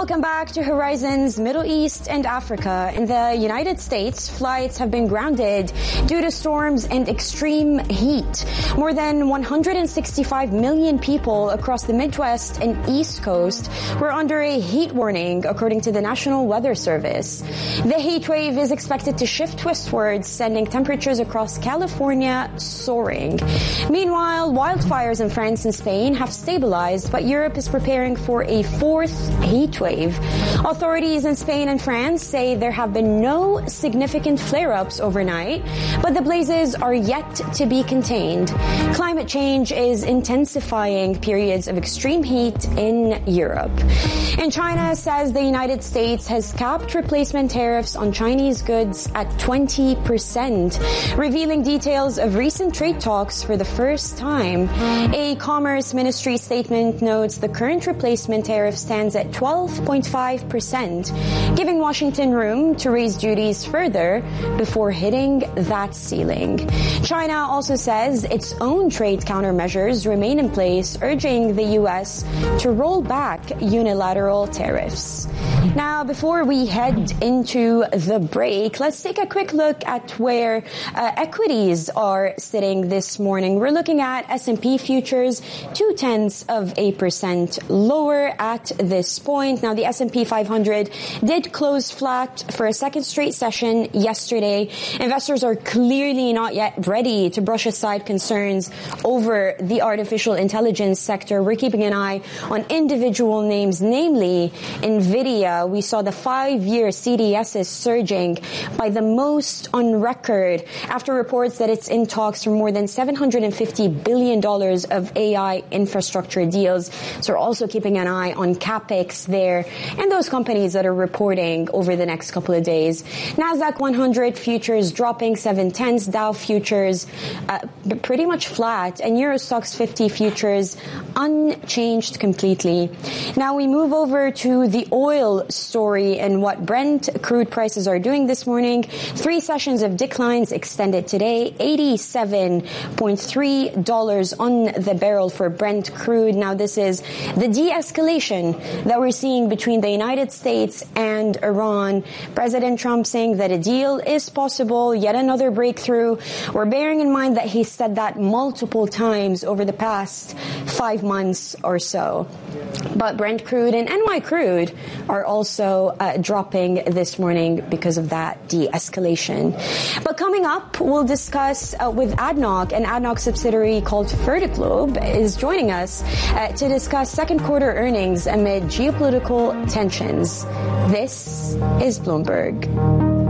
Welcome back to Horizons Middle East and Africa. In the United States, flights have been grounded due to storms and extreme heat. More than 165 million people across the Midwest and East Coast were under a heat warning, according to the National Weather Service. The heat wave is expected to shift westwards, sending temperatures across California soaring. Meanwhile, wildfires in France and Spain have stabilized, but Europe is preparing for a fourth heat wave. Authorities in Spain and France say there have been no significant flare-ups overnight, but the blazes are yet to be contained. Climate change is intensifying periods of extreme heat in Europe. And China says the United States has capped replacement tariffs on Chinese goods at 20%, revealing details of recent trade talks for the first time. A Commerce Ministry statement notes the current replacement tariff stands at 12.5%, giving Washington room to raise duties further before hitting that ceiling. China also says its own trade countermeasures remain in place, urging the U.S. to roll back unilateral tariffs. Now, before we head into the break, let's take a quick look at where equities are sitting this morning. We're looking at S&P futures 0.2% lower at this point. Now, the S&P 500 did close flat for a second straight session yesterday. Investors are clearly not yet ready to brush aside concerns over the artificial intelligence sector. We're keeping an eye on individual names, namely NVIDIA. We saw the 5-year CDSs surging by the most on record after reports that it's in talks for more than $750 billion of AI infrastructure deals. So we're also keeping an eye on CapEx there and those companies that are reporting over the next couple of days. Nasdaq 100 futures dropping 0.7, Dow futures pretty much flat, and Euro Stoxx 50 futures unchanged completely. Now we move over to the oil story and what Brent crude prices are doing this morning. 3 sessions of declines extended today, $87.3 on the barrel for Brent crude. Now this is the de-escalation that we're seeing between the United States and Iran. President Trump saying that a deal is possible, yet another breakthrough. We're bearing in mind that he said that multiple times over the past 5 months or so. But Brent crude and NY crude are also dropping this morning because of that de-escalation. But coming up, we'll discuss with ADNOC, an ADNOC subsidiary called Fertiglobe is joining us to discuss second quarter earnings amid geopolitical tensions. This is Bloomberg.